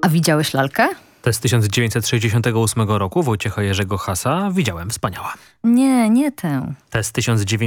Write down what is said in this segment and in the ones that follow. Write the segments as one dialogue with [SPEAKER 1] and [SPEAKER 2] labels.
[SPEAKER 1] A widziałeś lalkę?
[SPEAKER 2] To jest z 1968 roku Wojciecha Jerzego Hasa. Widziałem, wspaniała.
[SPEAKER 1] Nie tę.
[SPEAKER 2] To jest z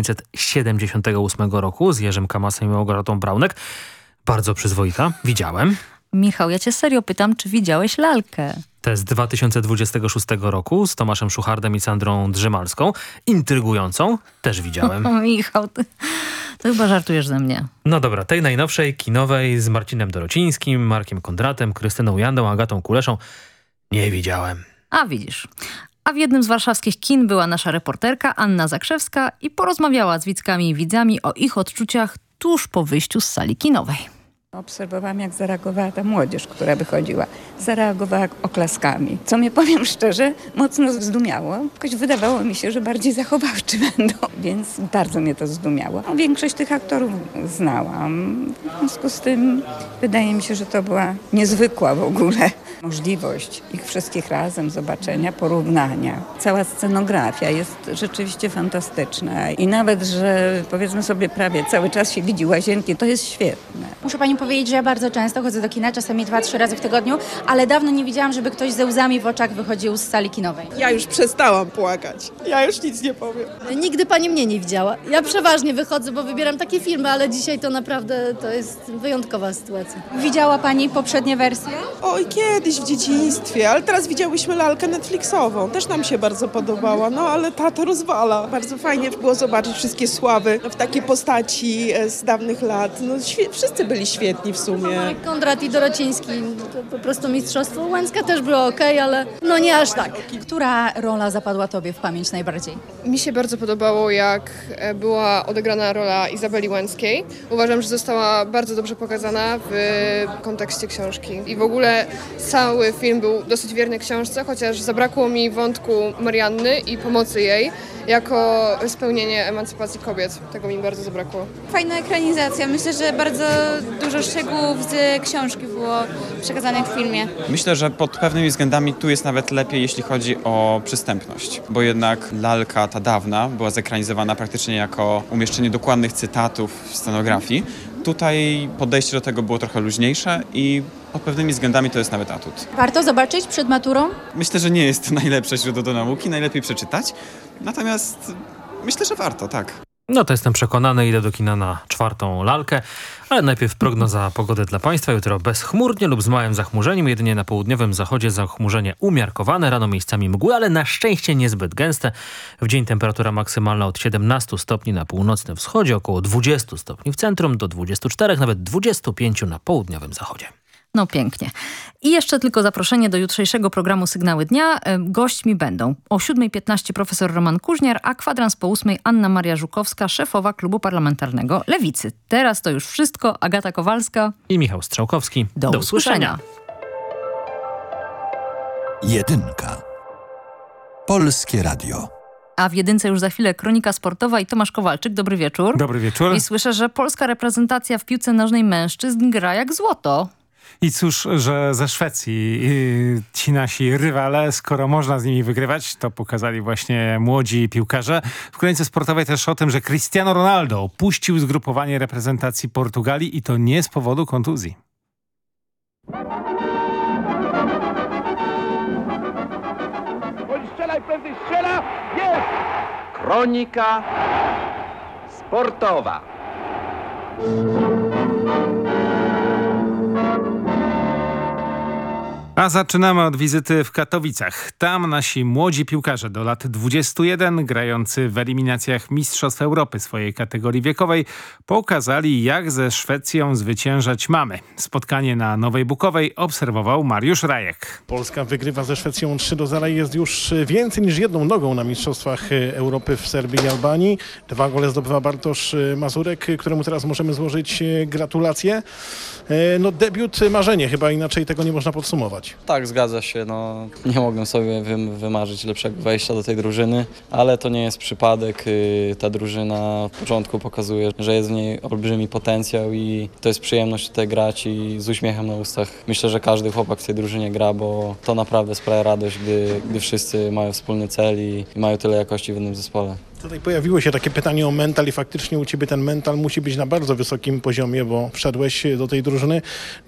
[SPEAKER 2] 1978 roku z Jerzym Kamasem i Małgorzatą Braunek. Bardzo przyzwoita. Widziałem.
[SPEAKER 1] Michał, ja cię serio pytam, czy widziałeś lalkę?
[SPEAKER 2] To jest z 2026 roku z Tomaszem Szuchardem i Sandrą Drzymalską. Intrygującą. Też widziałem.
[SPEAKER 1] O, Michał, ty chyba żartujesz ze mnie.
[SPEAKER 2] No dobra, tej najnowszej, kinowej z Marcinem Dorocińskim, Markiem Kondratem, Krystyną Jandą, Agatą Kuleszą nie widziałem.
[SPEAKER 1] A widzisz. A w jednym z warszawskich kin była nasza reporterka Anna Zakrzewska i porozmawiała z widzkami i widzami o ich odczuciach tuż po wyjściu z sali kinowej.
[SPEAKER 3] Obserwowałam, jak zareagowała ta młodzież, która wychodziła. Zareagowała oklaskami, co mnie, powiem szczerze, mocno zdumiało. Jakoś wydawało mi się, że bardziej zachowawczy będą, więc bardzo mnie to zdumiało. Większość tych aktorów znałam, w związku z tym wydaje mi się, że to była niezwykła w ogóle możliwość ich wszystkich razem zobaczenia, porównania. Cała scenografia jest rzeczywiście fantastyczna i nawet, że powiedzmy sobie prawie cały czas się widzi łazienki, to jest świetne.
[SPEAKER 4] Muszę pani powiedzieć, że ja bardzo często chodzę do kina, czasami 2-3 razy w tygodniu, ale dawno nie widziałam, żeby ktoś ze łzami w oczach wychodził z sali kinowej.
[SPEAKER 5] Ja już przestałam płakać. Ja już nic nie powiem.
[SPEAKER 6] Nigdy pani mnie nie widziała. Ja przeważnie wychodzę, bo wybieram takie filmy, ale dzisiaj to naprawdę to jest wyjątkowa sytuacja.
[SPEAKER 4] Widziała pani poprzednie wersje?
[SPEAKER 5] Oj, kiedyś w dzieciństwie, ale teraz widziałyśmy lalkę Netflixową. Też nam się bardzo podobała, no ale ta to rozwala. Bardzo fajnie było zobaczyć wszystkie sławy w takiej postaci z dawnych lat. No, wszyscy byli świetni w sumie.
[SPEAKER 6] Kondrat i Dorociński, to po prostu mistrzostwo. Łęcka też było okej, ale no nie aż tak.
[SPEAKER 4] Która rola zapadła tobie w pamięć najbardziej?
[SPEAKER 7] Mi się bardzo podobało, jak była odegrana rola Izabeli Łęckiej. Uważam, że została bardzo dobrze pokazana w kontekście książki. I w ogóle cały film był dosyć wierny książce, chociaż zabrakło mi wątku Marianny i pomocy jej jako spełnienie emancypacji kobiet. Tego mi bardzo zabrakło.
[SPEAKER 8] Fajna ekranizacja. Myślę, że bardzo dużo szczegółów z książki było przekazanych w filmie.
[SPEAKER 9] Myślę, że pod pewnymi względami tu jest nawet lepiej, jeśli chodzi o przystępność, bo jednak lalka ta dawna była zekranizowana praktycznie jako umieszczenie dokładnych cytatów w scenografii. Tutaj podejście do tego było trochę luźniejsze i pod pewnymi względami to jest nawet atut.
[SPEAKER 4] Warto zobaczyć przed maturą?
[SPEAKER 9] Myślę, że nie jest to najlepsze źródło do nauki, najlepiej przeczytać, natomiast myślę, że warto, tak.
[SPEAKER 2] No to jestem przekonany, idę do kina na 4. lalkę, ale najpierw prognoza pogody dla Państwa. Jutro bezchmurnie lub z małym zachmurzeniem, jedynie na południowym zachodzie zachmurzenie umiarkowane, rano miejscami mgły, ale na szczęście niezbyt gęste. W dzień temperatura maksymalna od 17 stopni na północnym wschodzie, około 20 stopni w centrum, do 24, nawet 25 na południowym zachodzie.
[SPEAKER 1] No pięknie. I jeszcze tylko zaproszenie do jutrzejszego programu Sygnały Dnia. Gośćmi będą o 7:15 profesor Roman Kuźniar, a kwadrans po 8 Anna Maria Żukowska, szefowa Klubu Parlamentarnego Lewicy. Teraz to już wszystko. Agata Kowalska
[SPEAKER 2] i Michał Strzałkowski.
[SPEAKER 1] Do usłyszenia.
[SPEAKER 10] Jedynka. Polskie Radio.
[SPEAKER 1] A w jedynce już za chwilę kronika sportowa i Tomasz Kowalczyk. Dobry wieczór.
[SPEAKER 11] Dobry wieczór.
[SPEAKER 1] I słyszę, że polska reprezentacja w piłce nożnej mężczyzn gra jak złoto.
[SPEAKER 11] I cóż, że ze Szwecji ci nasi rywale, skoro można z nimi wygrywać, to pokazali właśnie młodzi piłkarze. W kronice sportowej też o tym, że Cristiano Ronaldo opuścił zgrupowanie reprezentacji Portugalii i to nie z powodu kontuzji.
[SPEAKER 12] Strzela, jest! Kronika sportowa.
[SPEAKER 11] A zaczynamy od wizyty w Katowicach. Tam nasi młodzi piłkarze do lat 21, grający w eliminacjach Mistrzostw Europy swojej kategorii wiekowej, pokazali, jak ze Szwecją zwyciężać mamy. Spotkanie na Nowej Bukowej obserwował Mariusz Rajek.
[SPEAKER 13] Polska wygrywa ze Szwecją 3-0 i jest już więcej niż jedną nogą na Mistrzostwach Europy w Serbii i Albanii. 2 gole zdobywa Bartosz Mazurek, któremu teraz możemy złożyć gratulacje. No debiut marzenie, chyba inaczej tego nie można podsumować.
[SPEAKER 14] Tak, zgadza się. No, nie mogłem sobie wymarzyć lepszego wejścia do tej drużyny, ale to nie jest przypadek. Ta drużyna od początku pokazuje, że jest w niej olbrzymi potencjał i to jest przyjemność tutaj grać i z uśmiechem na ustach. Myślę, że każdy chłopak w tej drużynie gra, bo to naprawdę sprawia radość, gdy wszyscy mają wspólny cel i mają tyle jakości w jednym zespole.
[SPEAKER 13] Tutaj pojawiło się takie pytanie o mental i faktycznie u Ciebie ten mental musi być na bardzo wysokim poziomie, bo wszedłeś do tej drużyny